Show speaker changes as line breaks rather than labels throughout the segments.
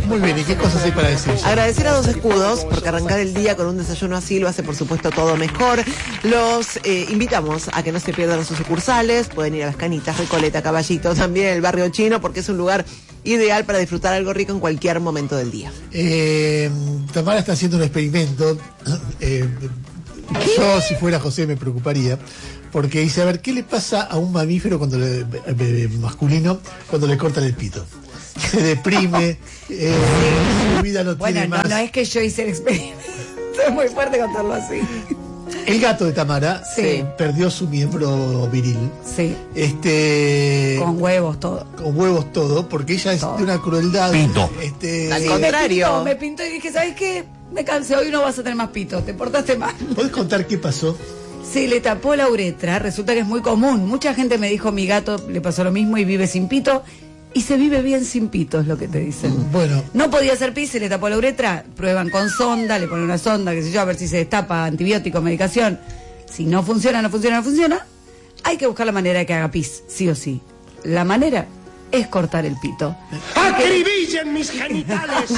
Muy bien, ¿y qué cosas hay para decir?
Agradecer a Dos Escudos, porque arrancar el día con un desayuno así lo hace, por supuesto, todo mejor. Los invitamos a que no se pierdan sus sucursales. Pueden ir a Las Canitas, Recoleta, Caballito, también el barrio chino, porque es un lugar ideal para disfrutar algo rico en cualquier momento del día.
Tamara está haciendo un experimento. Yo, si fuera José, me preocuparía. Porque dice, a ver, ¿qué le pasa a un mamífero masculino cuando le cortan el pito? Se deprime, su vida no tiene más.
Bueno, no es que yo hice el experimento. Es muy fuerte contarlo así.
El gato de Tamara perdió su miembro viril.
Sí. Con huevos todo.
Con huevos todo, porque ella es de una crueldad.
Pito.
Al contrario.
Me pintó y dije, ¿sabes qué? Me cansé, hoy no vas a tener más pito, te portaste mal.
¿Podés contar qué pasó?
Se le tapó la uretra, resulta que es muy común. Mucha gente me dijo, mi gato le pasó lo mismo y vive sin pito. Y se vive bien sin pito, es lo que te dicen.
Bueno.
No podía hacer pis, se le tapó la uretra, prueban con sonda, le ponen una sonda, qué sé yo, a ver si se destapa, antibiótico, medicación. Si no funciona, hay que buscar la manera de que haga pis, sí o sí. La manera es cortar el pito.
¡Acribillen mis genitales!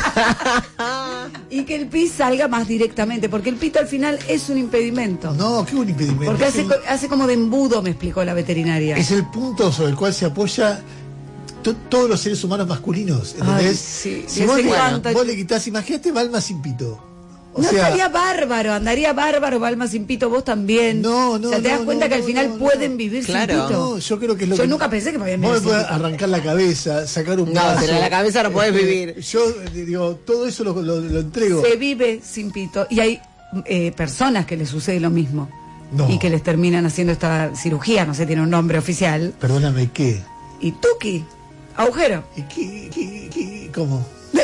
Y que el pis salga más directamente, porque el pito al final es un impedimento.
No, ¿qué un impedimento?
Porque hace como de embudo, me explicó la veterinaria.
Es el punto sobre el cual se apoya todos los seres humanos masculinos, ¿entendés?
Ay, sí,
si vos le quitas, imagínate Balma sin pito.
Estaría bárbaro, andaría bárbaro Balma sin pito, vos también.
No,
o sea, te das cuenta que al final pueden vivir sin pito.
No, yo creo que es lo
yo
que...
nunca pensé que podían vivir
vos
sin
me podés
pito.
arrancar la cabeza, sacar un brazo.
No, pero la cabeza no podés vivir.
Yo digo, todo eso lo entrego.
Se vive sin pito. Y hay personas que les sucede lo mismo.
No.
Y que les terminan haciendo esta cirugía, no sé, tiene un nombre oficial.
Perdóname, ¿qué?
Y tuki, agujero.
¿Y qué? ¿Cómo?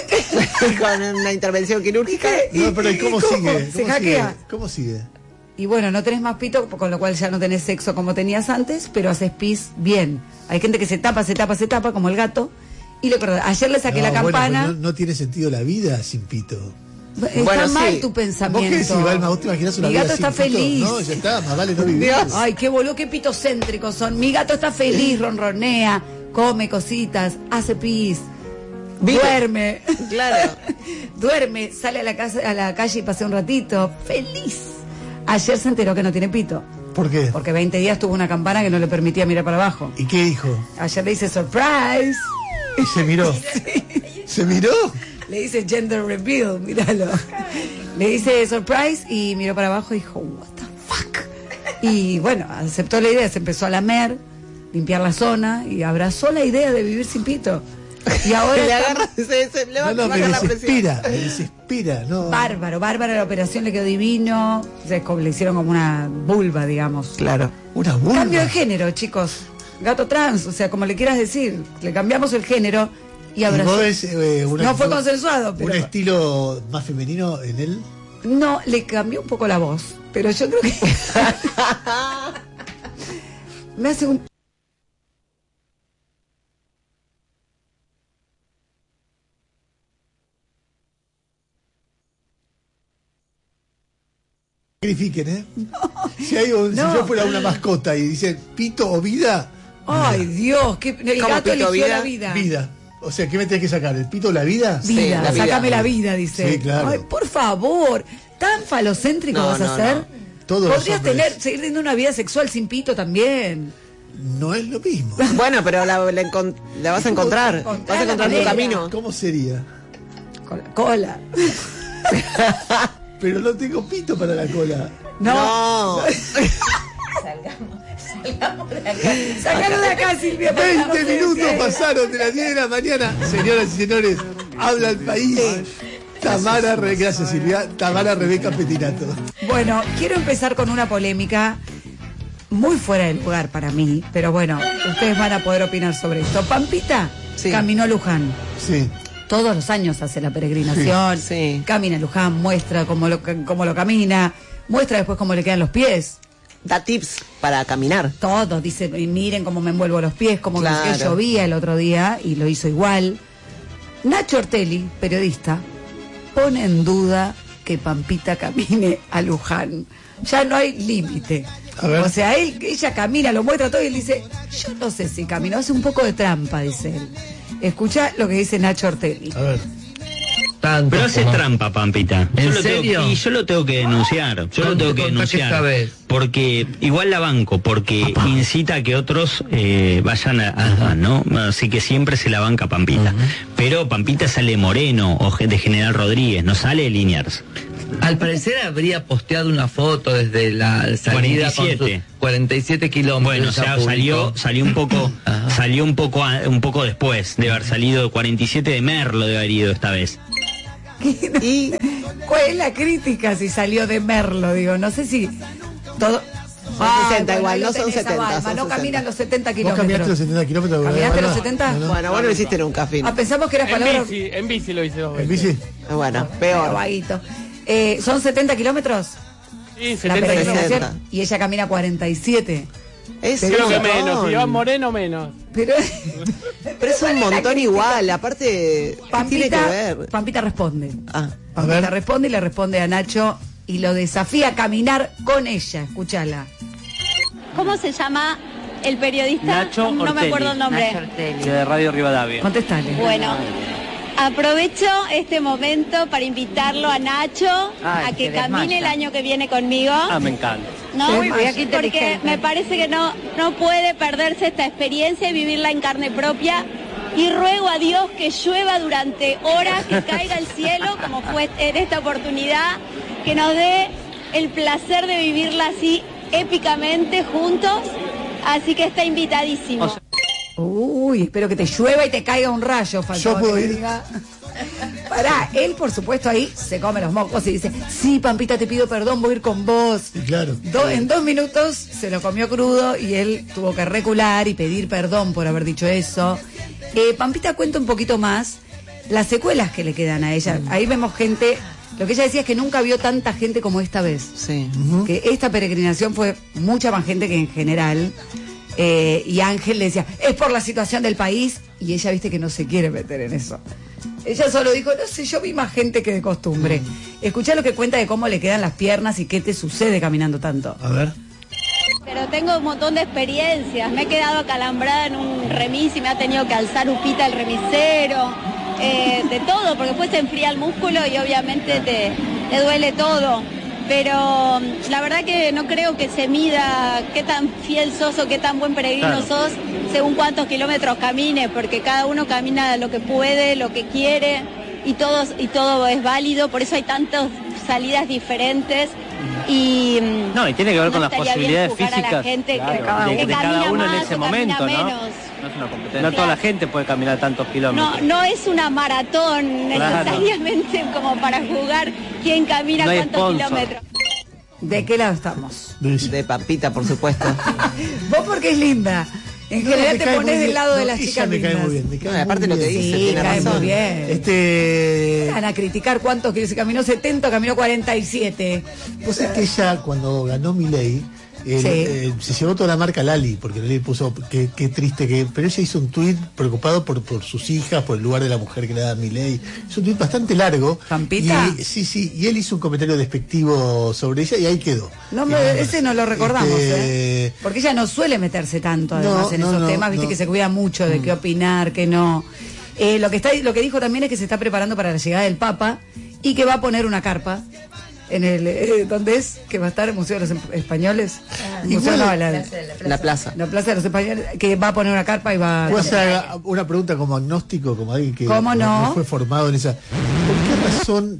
Con una intervención quirúrgica.
No, pero ¿y cómo sigue?
Se hackea.
¿Cómo sigue?
Y bueno, no tenés más pito, con lo cual ya no tenés sexo como tenías antes, pero haces pis bien. Hay gente que se tapa, como el gato. Y le corta. Ayer le saqué la campana.
Bueno, no tiene sentido la vida sin pito.
Está mal tu pensamiento.
¿Vos qué decís, Balma? ¿Vos te imaginás una
Mi
vida
gato
sin
está
pito?
feliz.
No, ya está, más vale no vivir.
Ay, qué boludo, qué pitocéntricos son. Mi gato está feliz, ronronea, come cositas, hace pis. Duerme.
Claro.
Duerme, sale a la calle y pasea un ratito. Feliz. Ayer se enteró que no tiene pito.
¿Por qué?
Porque 20 días tuvo una campana que no le permitía mirar para abajo.
¿Y qué dijo?
Ayer le dice surprise.
Y se miró. ¿Se miró?
Le dice gender reveal, míralo. Le dice surprise y miró para abajo y dijo, what the fuck. Y bueno, aceptó la idea, se empezó a lamer, limpiar la zona y abrazó la idea de vivir sin pito. Y ahora
le agarra, le va a
me
bajar la presión.
me desespera, no.
Bárbaro, la operación le quedó divino. Le hicieron como una vulva, digamos.
Claro.
Una vulva.
Cambio de género, chicos. Gato trans, o sea, como le quieras decir. Le cambiamos el género y abrazó.
¿Y vos ves,
no fue consensuado, pero...
¿Un estilo más femenino en él?
No, le cambió un poco la voz. Pero yo creo que... me hace un...
Sacrifiquen, ¿eh? Si yo fuera una mascota y dicen pito o vida.
Ay, Dios, que el gato eligió
vida?
la vida.
Vida. O sea, ¿qué me tenés que sacar? ¿El pito o la vida?
Vida,
Sí,
sácame la vida, dice.
Sí, claro.
Ay, por favor, tan falocéntrico vas a ser.
No.
Todos los
Podrías
hombres.
seguir teniendo una vida sexual sin pito también.
No es lo mismo.
Bueno, pero la vas a encontrar. Vas a encontrar tu camino.
¿Cómo sería?
Con la cola.
Pero no tengo pito para la cola.
No.
Salgamos de acá. Sácalo de acá, Silvia.
20 minutos pasaron de las 10 de la mañana. Señoras y señores, habla el país. Tamara, gracias Silvia. Tamara Rebeca Petinato.
Bueno, quiero empezar con una polémica muy fuera del lugar para mí, pero bueno, ustedes van a poder opinar sobre esto. Pampita caminó a Luján.
Sí.
Todos los años hace la peregrinación,
Sí.
Camina a Luján, muestra cómo lo camina, muestra después cómo le quedan los pies.
Da tips para caminar.
Todo, dice, miren cómo me envuelvo los pies, como
Claro.
que llovía el otro día y lo hizo igual. Nacho Ortelli, periodista, pone en duda que Pampita camine a Luján. Ya no hay límite.
A ver.
O sea, ella camina, lo muestra todo y él dice, yo no sé si caminó, hace un poco de trampa, dice él. Escucha lo que dice Nacho Ortelli.
A ver.
tanto.
Pero hace trampa, Pampita.
¿En serio?
Yo lo tengo que denunciar. Porque igual la banco, porque incita a que otros vayan ¿no? Así que siempre se la banca Pampita. Pero Pampita sale Moreno o de General Rodríguez, no sale de Liniers.
Al parecer habría posteado una foto desde la salida
47.
47 kilómetros.
Bueno, o sea, salió un poco después de haber salido 47 de Merlo, de haber ido esta vez.
¿Y cuál es la crítica si salió de Merlo? Digo, no sé si todo...
Son 60 igual, no son 70.
Balma,
son
no
60.
caminan los 70
¿Vos
kilómetros.
caminaste los 70 kilómetros?
¿Caminaste los 70?
No.
Bueno, vos no lo hiciste nunca, Fin.
Pensamos que era palabra...
En bici lo hice 2
¿En
veces.
bici?
Bueno, peor.
Vaguito. ¿Son 70 kilómetros?
Sí,
La
70
peregrinación.
60.
Y ella camina 47.
Es
Creo
un
que
montón.
menos, si van Moreno menos.
Pero
Pero es un montón igual, aparte tiene que ver.
Pampita responde.
Ah,
Pampita responde y le responde a Nacho y lo desafía a caminar con ella. Escúchala.
¿Cómo se llama el periodista?
Nacho
No me
Ortelli.
acuerdo el nombre.
De Radio Rivadavia.
Contestale.
Bueno, aprovecho este momento para invitarlo a Nacho a que camine el año que viene conmigo.
Me encanta.
¿No?
Muy bien, qué
Porque
inteligente.
me parece que no puede perderse esta experiencia y vivirla en carne propia. Y ruego a Dios que llueva durante horas, que caiga el cielo, como fue en esta oportunidad, que nos dé el placer de vivirla así épicamente juntos. Así que está invitadísimo.
Uy, espero que te llueva y te caiga un rayo.
Yo puedo ir.
Pará, él por supuesto ahí se come los mocos y dice, sí, Pampita, te pido perdón, voy a ir con vos.
Sí, claro.
En 2 minutos se lo comió crudo y él tuvo que recular y pedir perdón por haber dicho eso. Pampita cuenta un poquito más las secuelas que le quedan a ella. Ahí vemos gente, lo que ella decía es que nunca vio tanta gente como esta vez.
sí.
Que esta peregrinación fue mucha más gente que en general. Y Ángel le decía, es por la situación del país, y ella viste que no se quiere meter en eso. Ella solo dijo, no sé, yo vi más gente que de costumbre. Escuchá lo que cuenta de cómo le quedan las piernas y qué te sucede caminando tanto.
A ver.
Pero tengo un montón de experiencias. Me he quedado acalambrada en un remis y me ha tenido que alzar Upita el remisero. De todo, porque después se enfría el músculo y obviamente te duele todo. Pero la verdad que no creo que se mida qué tan fiel sos o qué tan buen peregrino sos según cuántos kilómetros camines, porque cada uno camina lo que puede, lo que quiere y todo es válido, por eso hay tantas salidas diferentes. Y
tiene que ver con las
estaría bien
posibilidades
juzgar a la
físicas
gente
de
que
cada
camina
uno en
más
ese
o
momento,
camina
¿no?
menos.
No es una competencia. No toda la gente puede caminar tantos kilómetros.
No es una maratón necesariamente como para jugar quién camina
No hay
cuántos
sponsor.
kilómetros.
¿De qué lado estamos?
De Pampita, por supuesto.
Vos porque es linda. En general
me
te
cae
pones
muy
del
bien.
lado de
No,
las
ella
chicas
me cae
lindas.
muy bien. Me cae
No, aparte
muy
lo que
bien.
dice,
Sí,
tiene
cae
razón.
muy bien. Van a criticar cuántos kilos se caminó 70, caminó 47.
Vos sabés que ella, cuando ganó Milei, se llevó toda la marca Lali, porque Lali puso qué triste que. Pero ella hizo un tuit preocupado por sus hijas, por el lugar de la mujer que le da Milei. Es un tuit bastante largo.
¿Pampita?
Y él hizo un comentario despectivo sobre ella y ahí quedó.
Ese no lo recordamos,
Este,
porque ella no suele meterse tanto además en esos temas, viste que se cuida mucho de qué opinar, qué no. Lo que dijo también es que se está preparando para la llegada del Papa y que va a poner una carpa en el ¿dónde es? Que va a estar el Museo de los Españoles.
Igual,
La Plaza de los Españoles, que va a poner una carpa y va.
¿Puedo hacer una pregunta como agnóstico, como alguien que
¿Cómo no?
fue formado en esa? ¿Por qué razón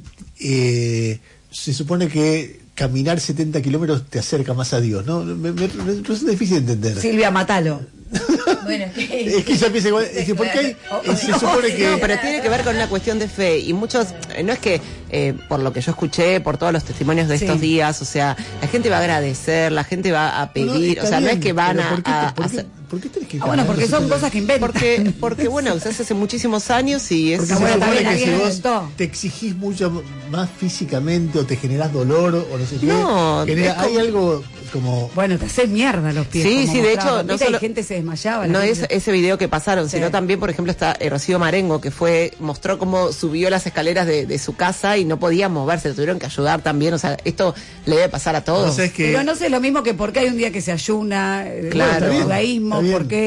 se supone que caminar 70 kilómetros te acerca más a Dios? ¿No? Me resulta difícil de entender.
Silvia, matalo.
Bueno,
Es que ella piensa igual. Es que ¿por qué se supone que.?
No, pero tiene que ver con una cuestión de fe. Y muchos, no es que, por lo que yo escuché, por todos los testimonios de estos días, o sea, la gente va a agradecer, la gente va a pedir, o sea, no es que van a hacer.
¿Por qué tenés que
bueno, porque son cosas que inventan.
Porque bueno, se hace hace muchísimos años y es.
Porque se
bueno,
supone
también
que si
alguien
vos
inventó.
te exigís mucho más físicamente o te generás dolor o no sé qué.
No,
hay algo como.
Bueno, te haces mierda los pies.
Sí,
como
sí, de
mostraba
hecho, no
Pampita, y
solo-
gente se desmayaba.
No
la
es
gente-
ese video que pasaron,
Sí.
sino también, por ejemplo, está Rocío Marengo, que mostró cómo subió las escaleras de su casa y no podía moverse, le tuvieron que ayudar también, o sea, esto le debe pasar a todos.
No sé, es que.
Pero no sé, lo mismo que por qué hay un día que se ayuna,
Claro.
el judaísmo,
Está bien.
por qué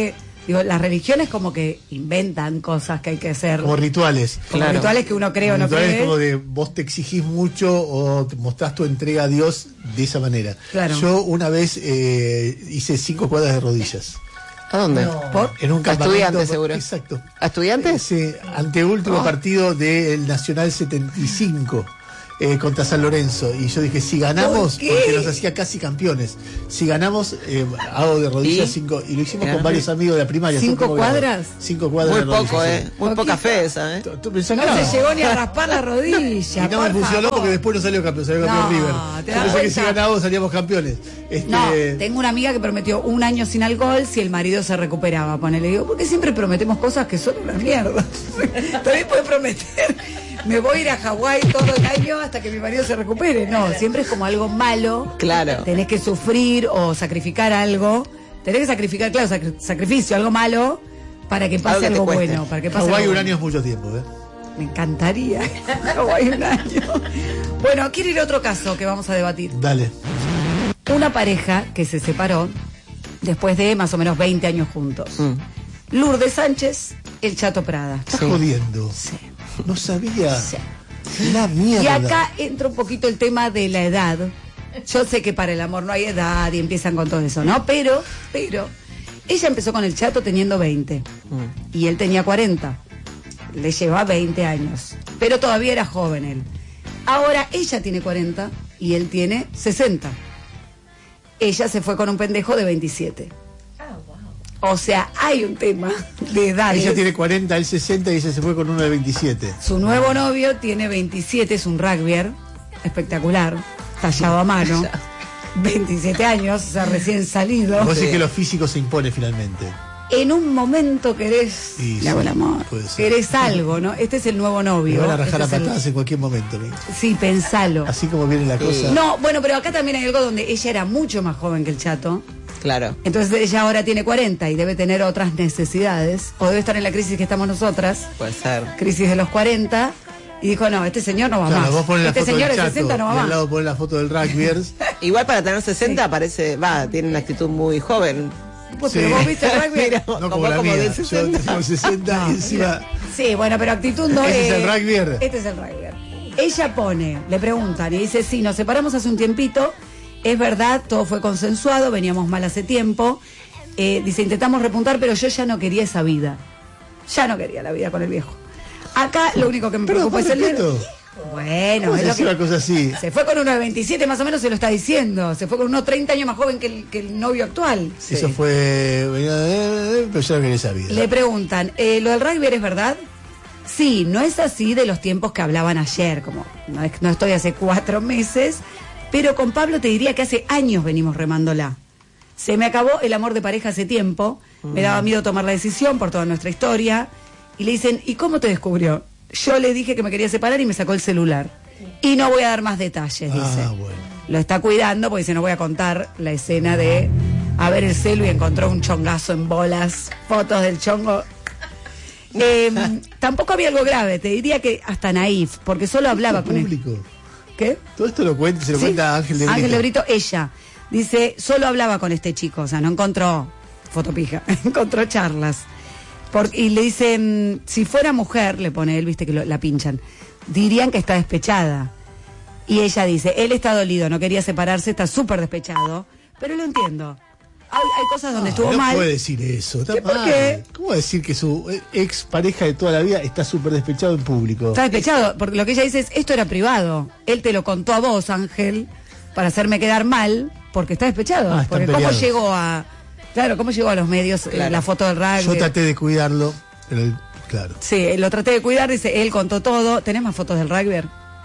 Digo, las religiones como que inventan cosas que hay que hacer.
Como rituales.
Como rituales que uno cree o no
rituales
cree.
como de vos te exigís mucho o te mostrás tu entrega a Dios de esa manera.
Claro.
Yo una vez hice 5 cuadras de rodillas.
¿A dónde?
¿Por?
En un
A
campamento.
estudiantes, seguro.
Exacto.
¿A estudiantes?
Sí, anteúltimo partido del Nacional 75 contra San Lorenzo. Y yo dije, si ganamos,
¿Por qué?
porque nos hacía casi campeones, si ganamos, hago de rodillas
¿Y?
5. Y lo hicimos con varios amigos de la primaria.
5
son como
cuadras?
5 cuadras
Muy
de rodillas.
poco,
sí.
Muy poca fe esa,
¿Tú pensás
No
que
se llegó ni a raspar la rodilla.
Y no me
por
funcionó
favor.
porque después no salió campeón, salió campeón
No,
River.
¿te
Yo
das
pensé que si
cuenta?
ganábamos salíamos campeones.
No, tengo una amiga que prometió 1 año sin alcohol si el marido se recuperaba. Ponele, digo, porque siempre prometemos cosas que son una mierda. También puedes prometer, me voy a ir a Hawái todo el año hasta que mi marido se recupere. No, siempre es como algo malo.
Claro.
Tenés que sufrir o sacrificar algo. Tenés que sacrificar, claro, sacrificio, algo malo, para que pase
Algo que te
algo
cueste.
bueno. Para que pase
Hawái
algo
un
bueno.
año es mucho tiempo, ¿eh?
Me encantaría. Hawái un año. Bueno, quiero ir a otro caso que vamos a debatir.
Dale.
Una pareja que se separó después de más o menos 20 años juntos. Lourdes Sánchez, el Chato Prada.
Estás jodiendo.
Sí.
No sabía.
Sí.
La mierda.
Y acá entra un poquito el tema de la edad. Yo sé que para el amor no hay edad y empiezan con todo eso, ¿no? Pero, ella empezó con el Chato teniendo 20 y él tenía 40. Le lleva 20 años. Pero todavía era joven él. Ahora ella tiene 40 y él tiene 60. Ella se fue con un pendejo de 27. O sea, hay un tema de edades.
Ella tiene 40, él 60 y ella se fue con uno de 27.
Su nuevo novio tiene 27, es un rugbyer espectacular, tallado a mano, 27 años, o sea, recién salido.
Vos decís que lo físico se impone finalmente.
En un momento querés,
Y
le hago
sí,
el amor,
puede ser.
querés algo, ¿no? Este es el nuevo
Me
novio.
van a rajar a
este es el-
patadas en cualquier momento. ¿no?
Sí, pensalo.
Así como viene la cosa.
No, bueno, pero acá también hay algo donde ella era mucho más joven que el Chato.
Claro.
Entonces ella ahora tiene 40 y debe tener otras necesidades. O debe estar en la crisis que estamos nosotras.
Puede ser.
Crisis de los 40. Y dijo, no, este señor no va
Claro,
más.
vos pones la
Este
foto
señor
del
de
Chato
60 no
y
va
al
más.
lado pones la foto del rugbyers.
Igual para tener 60 parece, tiene una actitud muy joven.
Pues,
Sí.
pero vos viste el rugby.
Mira,
No como la mía.
de
Yo
60.
tengo 60 y encima.
Sí, bueno, pero actitud no
Ese es el rugbyer.
Este es el rugbyer. Ella pone, le preguntan y dice, sí, nos separamos hace un tiempito. Es verdad, todo fue consensuado, veníamos mal hace tiempo. Dice, intentamos repuntar, pero yo ya no quería esa vida. Ya no quería la vida con el viejo. Acá lo único que me
Pero,
preocupa es el
respeto.
Bueno,
¿Cómo
es
se
lo
hace
que...
una cosa así?
Se fue con uno de 27, más o menos se lo está diciendo. Se fue con uno 30 años más joven que el novio actual.
Eso fue. Pero yo no quería esa vida.
Le preguntan, ¿lo del rugby es verdad? Sí, no es así de los tiempos que hablaban ayer, como no estoy hace 4 meses, pero con Pablo te diría que hace años venimos remándola. Se me acabó el amor de pareja hace tiempo, me daba miedo tomar la decisión por toda nuestra historia, y le dicen, ¿y cómo te descubrió? Yo le dije que me quería separar y me sacó el celular. Y no voy a dar más detalles, dice.
Bueno.
Lo está cuidando porque dice, no voy a contar la escena de a ver el celu y encontró un chongazo en bolas, fotos del chongo. Tampoco había algo grave, te diría que hasta naif, porque solo hablaba con él.
Público.
¿Qué?
Todo esto lo cuenta, se lo
Sí.
cuenta Ángel de Brito.
Ángel de Brito, ella. Dice, solo hablaba con este chico, o sea, no encontró fotopija, encontró charlas. Y le dicen, si fuera mujer, le pone él, viste que la pinchan, dirían que está despechada. Y ella dice, él está dolido, no quería separarse, está súper despechado, pero lo entiendo. Hay cosas donde estuvo
no
mal.
puede decir eso. Está
¿Qué, por
mal.
qué?
¿Cómo decir que su ex pareja de toda la vida está súper despechado en público?
Está despechado, porque lo que ella dice es, esto era privado. Él te lo contó a vos, Ángel, para hacerme quedar mal, porque está despechado.
Ah, están
porque cómo
peleados.
llegó a... Claro, ¿cómo llegó a los medios la foto del rugby?
Yo traté de cuidarlo, pero claro.
Sí, lo traté de cuidar, dice, él contó todo. ¿Tenés más fotos del rugby?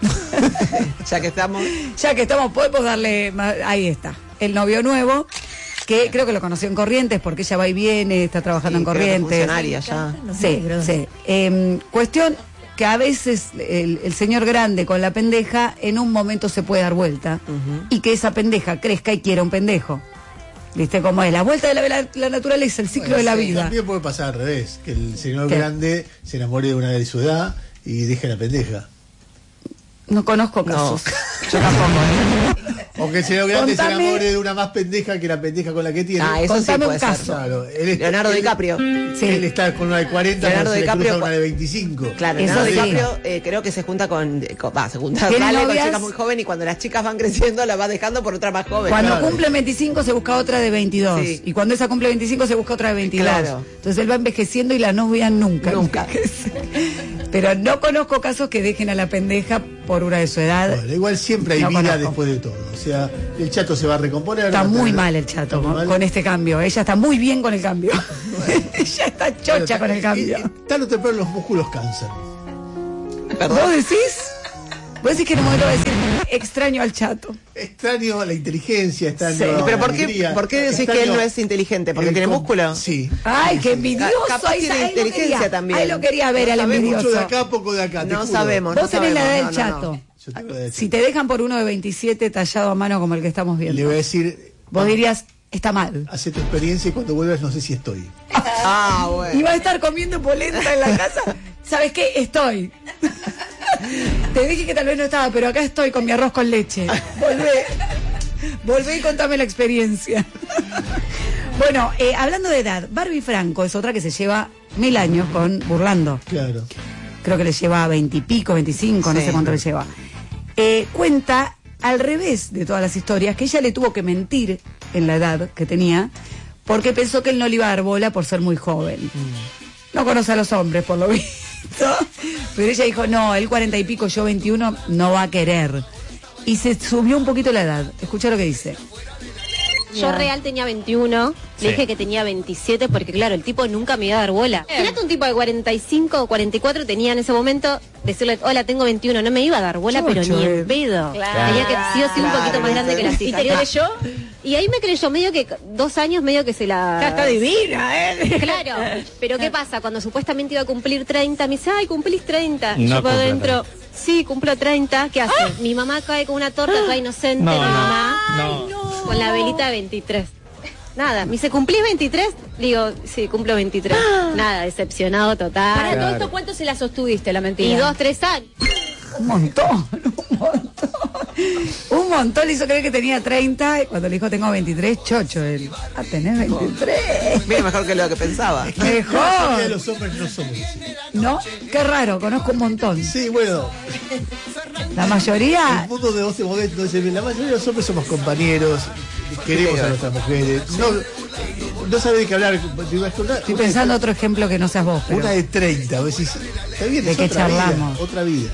Ya que estamos.
Ya que estamos, podemos darle... Ahí está, el novio nuevo, que creo que lo conoció en Corrientes, porque ella va y viene, está trabajando en
creo que
Corrientes.
funcionaria ya.
Sí, sí. Cuestión que a veces el señor grande con la pendeja en un momento se puede dar vuelta y que esa pendeja crezca y quiera un pendejo. ¿Viste cómo es? La vuelta de la naturaleza, el ciclo de la vida.
También puede pasar al revés, que el señor
¿Qué?
grande se enamore de una de su edad y deje a la pendeja.
No conozco casos.
Yo tampoco,
O que sea grande se
Contame-
enamore de una más pendeja que la pendeja con la que tiene.
Ah, eso sí
Contame
puede
un
ser.
caso.
Claro,
Leonardo DiCaprio.
Sí.
Él está con una de 40,
Leonardo
no se le
DiCaprio
cruza una de 25.
Claro,
Eso
Leonardo
sí.
DiCaprio creo que se junta se junta,
¿Tiene
sale con
novias?
chicas muy jóvenes y cuando las chicas van creciendo la va dejando por otra más joven.
Cuando
Claro.
cumple 25 se busca otra de 22.
Sí.
Y cuando esa cumple 25 se busca otra de 22.
Claro.
Entonces él va envejeciendo y la novia nunca.
Nunca.
envejece. Pero no conozco casos que dejen a la pendeja por una de su edad.
Bueno, igual siempre hay
No
vida
conozco.
después de todo. O sea, el chato se va a recomponer.
Está
va a
muy
tener-
mal el chato
Está muy mal.
con este cambio. Ella está muy bien con el cambio. Ella está chocha con el cambio.
Tarde o temprano los músculos cansan.
¿Vos decís? Vos decís que en un momento va a decir extraño al chato.
Extraño la inteligencia, extraño
Sí,
la
pero
alegría,
¿por qué decís que
extraño
él no es inteligente? ¿Porque
el
tiene
com-
músculo?
Sí.
Ay, qué envidioso.
Capaz
ahí
tiene
ahí lo
inteligencia
quería.
también.
Ahí lo quería ver al
Sabés mucho de
envidioso.
acá, poco de acá. te
No
juro.
sabemos, no
Vos tenés la edad del
sabemos,
chato.
Yo tengo la edad del
Si te dejan por uno de 27 tallado a mano como el que estamos
chato.
viendo,
Le voy a decir,
vos dirías, está mal.
hace tu experiencia y cuando vuelvas no sé si estoy.
Ah, bueno.
Y va a estar comiendo polenta en la casa. ¿Sabes qué? Estoy. Te dije que tal vez no estaba, pero acá estoy con mi arroz con leche. Volvé y contame la experiencia. Bueno, hablando de edad, Barbie Franco es otra que se lleva 1000 años con Burlando.
Claro.
Creo que le lleva 20 y pico, 25, no
Sí.
sé cuánto le lleva. Cuenta al revés de todas las historias que ella le tuvo que mentir en la edad que tenía porque pensó que él no le iba a dar bola por ser muy joven. No conoce a los hombres, por lo visto. Pero ella dijo, no, él 40 y pico, yo 21, no va a querer. Y se subió un poquito la edad. Escucha lo que dice.
Yo real tenía 21, le dije que tenía 27 porque claro, el tipo nunca me iba a dar bola. Fíjate un tipo de 45 o 44 tenía en ese momento, decirle, hola, tengo 21, no me iba a dar bola, pero
Chocho,
ni en pedo.
Claro.
Tenía que sí o sí un poquito más grande que las
¿Y
hijas.
te creyó?
Y ahí me creyó, medio que 2 años, medio que se la...
Ya está divina, ¿eh?
Claro, pero ¿qué pasa? Cuando supuestamente iba a cumplir 30, me dice, ay, cumplís 30. Y
No
yo por
cumplo
adentro, sí, cumplo 30. ¿Qué hace? Mi mamá cae con una torta toda inocente,
No,
mi
no,
mamá,
no.
con la velita 23. Nada, me dice, ¿cumplís 23? Digo, sí, cumplo 23. Nada, decepcionado total.
Para todo esto, ¿cuánto se la sostuviste la mentira?
Y 2, 3 años.
Un montón, un montón. Un montón le hizo creer que tenía 30 y cuando le dijo tengo 23, chocho él. Ah, tenés 23.
Mira, mejor que lo que pensaba.
La mayoría de
Mejor.
los hombres no somos así.
¿No? Qué raro, conozco un montón.
Sí, bueno,
La mayoría...
el mundo de vos te movés, entonces la mayoría de los hombres somos compañeros, queremos a nuestras mujeres. No sabés de qué hablar.
Estoy pensando otro ejemplo que no seas vos, pero...
Una de 30, vos decís, está bien,
¿De
es
qué
otra vida,
charlamos?
otra vida.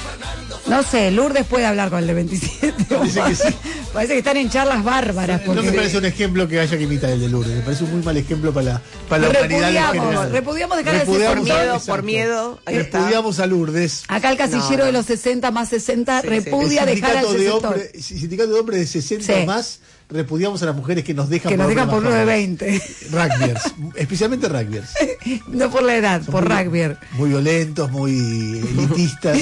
No sé, Lourdes puede hablar con el de 27.
Parece que sí.
Parece que están en charlas bárbaras.
No
Porque
me parece un ejemplo que haya que imitar el de Lourdes, me parece un muy mal ejemplo para la humanidad en general.
Repudiamos dejar de ser
Repudiamos
por
a-
Por miedo, ahí está.
Repudiamos a Lourdes.
Acá el casillero
No.
de los 60 más 60
Sí,
repudia
El
dejar al
sindicato de
sector.
hombres, sindicato de hombres de 60
Sí.
más, repudiamos a las mujeres que nos dejan
Que nos dejan por uno de
más
20.
jóvenes. Rugbyers, especialmente rugbyers.
No por la edad,
Son
por
muy-
rugby.
Muy violentos, muy elitistas,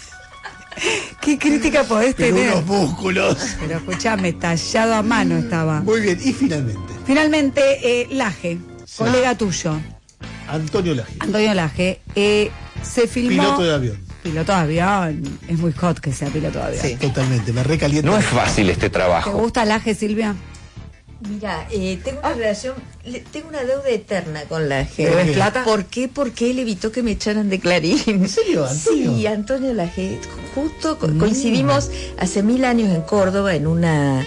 ¿Qué crítica podés
pero
tener?
unos músculos.
Pero escuchame, tallado a mano estaba.
Muy bien, y finalmente,
Finalmente, Laje, colega tuyo,
Antonio Laje,
Antonio Laje, se filmó...
piloto de avión.
Piloto de avión. Es muy hot que sea piloto de avión.
Sí.
Totalmente, me recalienta.
No es fácil este
¿Te
trabajo.
gusta Laje, Silvia?
Mira, tengo una relación, tengo una deuda eterna con Laje.
¿Le debes plata?
¿Por qué? Porque él evitó que me echaran de Clarín.
¿En serio, Antonio?
Sí, Antonio Laje. Justo coincidimos hace 1000 años en Córdoba en una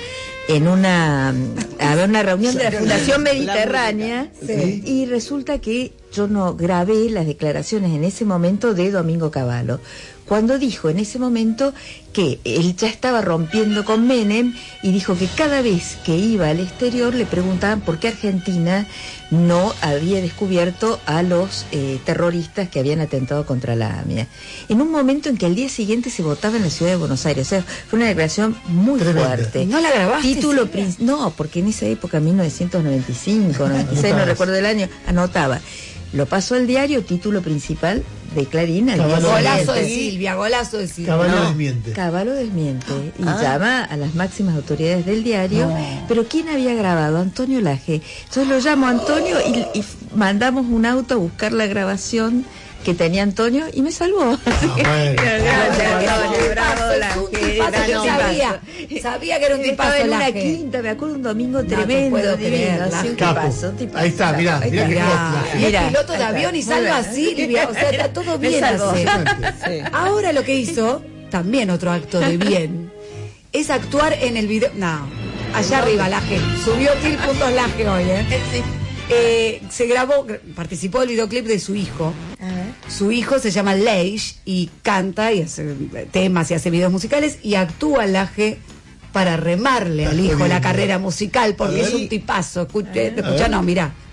reunión de la Fundación Mediterránea,
Sí.
y resulta que yo no grabé las declaraciones en ese momento de Domingo Cavallo, cuando dijo en ese momento que él ya estaba rompiendo con Menem y dijo que cada vez que iba al exterior le preguntaban por qué Argentina no había descubierto a los terroristas que habían atentado contra la AMIA. En un momento en que al día siguiente se votaba en la ciudad de Buenos Aires. O sea, fue una declaración muy
Tremenda.
fuerte.
¿No la grabaste,
Título
Silvia?
no, porque en esa época, 1995, 96, no
Anotabas.
recuerdo el año, anotaba. Lo pasó al diario, título principal de Clarín. Al día
Caballo
Golazo de
siguiente.
Silvia, golazo de Silvia.
Caballo
No,
desmiente.
Cavallo desmiente y llama a las máximas autoridades del diario. Pero ¿quién había grabado? Antonio Laje. Entonces lo llamo a Antonio y mandamos un auto a buscar la grabación que tenía Antonio y me salvó. Así que,
bueno.
gracias,
Bueno,
bravo,
un
Laje,
tipazo,
gran
yo
hombre.
sabía Sabía que era un tipazo.
Estaba en una
Laje.
quinta, me acuerdo un domingo
No te
tremendo,
puedo
divino,
creer,
así,
Laje.
un
Capo.
tipazo, un tipazo.
Ahí está, mirá,
Ahí
mirá
está.
qué
Mirá, y
Mirá,
el piloto de
ahí
avión y
está.
salva a
Muy bien.
Silvia. O sea, está todo bien
salvó.
así.
Sí.
Ahora lo que hizo, también otro acto de bien, es actuar en el video. No, allá arriba, Laje. Subió 1000 puntos Laje hoy, se grabó, participó del videoclip de su hijo. Su hijo se llama Leish y canta y hace temas y hace videos musicales y actúa Laje para remarle al hijo la carrera musical porque es un tipazo. Escucha, no, mirá.